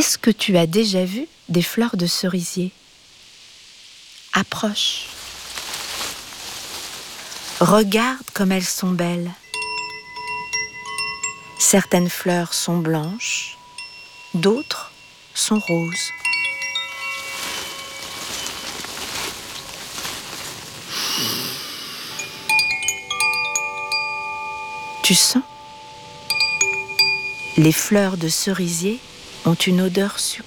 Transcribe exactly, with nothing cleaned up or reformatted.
Est-ce que tu as déjà vu des fleurs de cerisier ? Approche. Regarde comme elles sont belles. Certaines fleurs sont blanches, d'autres sont roses. Tu sens ? Les fleurs de cerisier ont une odeur sucrée.